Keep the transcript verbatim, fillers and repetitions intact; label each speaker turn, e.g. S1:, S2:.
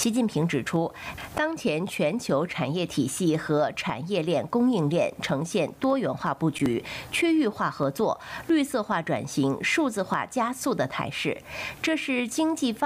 S1: 习近平指出，当前全球产业体系和产业链供应链呈现多元化布局、区域化合作、绿色化转型、数字化加速的态势，这是经济发